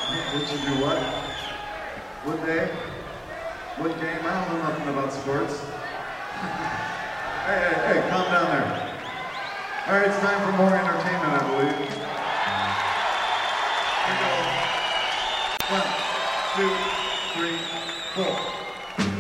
Did you do what? What day? What game? I don't know nothing about sports. Hey, calm down there. All right, it's time for more entertainment, I believe. Here we go. 1, 2, 3, 4.